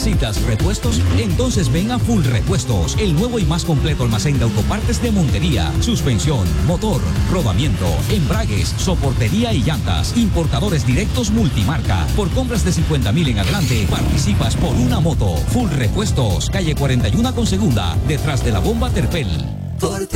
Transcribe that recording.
¿Necesitas repuestos? Entonces ven a Full Repuestos, el nuevo y más completo almacén de autopartes de Montería, suspensión, motor, rodamiento, embragues, soportería y llantas. Importadores directos multimarca. Por compras de 50,000 en adelante, participas por una moto. Full Repuestos, calle 41 con segunda, detrás de la bomba Terpel.